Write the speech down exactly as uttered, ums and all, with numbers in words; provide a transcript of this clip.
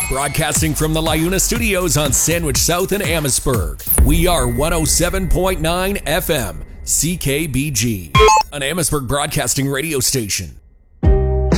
Broadcasting from the LiUNA Studios on Sandwich South in Amherstburg, we are one oh seven point nine F M, C K B G, an Amherstburg broadcasting radio station.